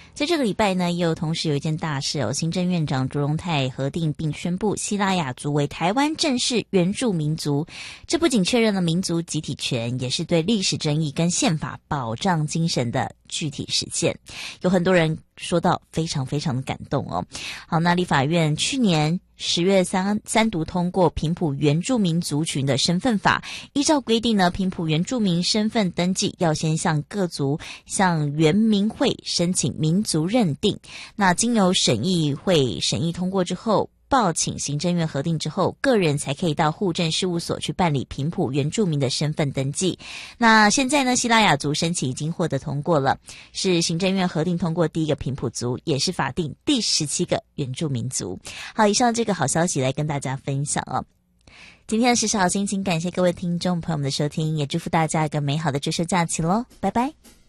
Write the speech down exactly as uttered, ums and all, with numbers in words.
在这个礼拜呢，也有同时有一件大事哦，行政院长卓荣泰核定并宣布西拉雅族为台湾正式原住民族。这不仅确认了民族集体权，也是对历史正义跟宪法保障精神的具体实现。有很多人说到非常非常的感动哦。好，那立法院去年十月三三读通过平埔原住民族群的身份法，依照规定呢，平埔原住民身份登记要先向各族向原民会申请民族认定，那经由审议会审议通过之后，报请行政院核定之后，个人才可以到户政事务所去办理平埔原住民的身份登记。那现在呢，西拉雅族申请已经获得通过了，是行政院核定通过第一个平埔族，也是法定第十七个原住民族。好，以上这个好消息来跟大家分享哦。今天的时事好心情，感谢各位听众朋友们的收听，也祝福大家一个美好的周休假期咯，拜拜。